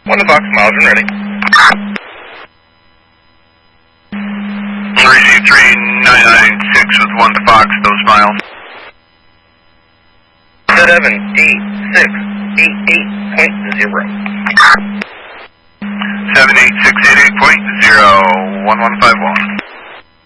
1 to Fox, miles and ready. Receive 3996 with 1 to Fox, those miles. 78688.0. 78688.01151.